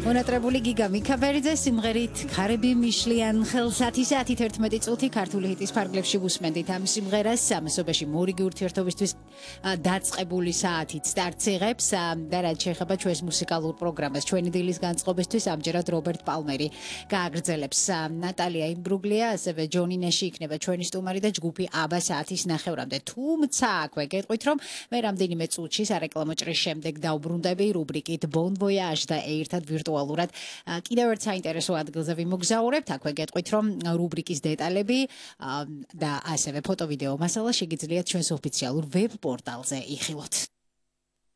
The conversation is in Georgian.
მონატრებული გიგა მიქაბერიძე სიმღერით ქარები მიშლიან ხელს 10:11 წუთი ქართული ჰიტის ფარგლებში უსმენდით ამ სიმღერას ამასობაში მორიგი ურთიერთობისთვის დაწყებული საათით სტარტს იღებს და რაც შეეხება ჩვენს მუსიკალურ პროგრამას ჩვენი დილის განწყობისთვის ამჯერად რობერტ პალმერი გააგრძელებს ნატალია იმბრუგლია ასევე ჯონი ნეში იქნება ჩვენი სტუმარი და ჯგუფი აბა საათის ნახევრამდე თუმცა აქვე გეტყვით რომ მე რამდენიმე წუთში სარეკლამო ჭრის შემდეგ დავბრუნდები რუბრიკით Bon Voyage და ერთად ვირტუალურად კიდევ ერთ საინტერესო ადგილზე ვიმოგზაურებთ აქვე გეტყვით რომ რუბრიკის დეტალები და ასევე ფოტო-ვიდეო მასალა შეგიძლიათ ჩვენს ოფიციალურ ვებ პორტალზე იხილოთ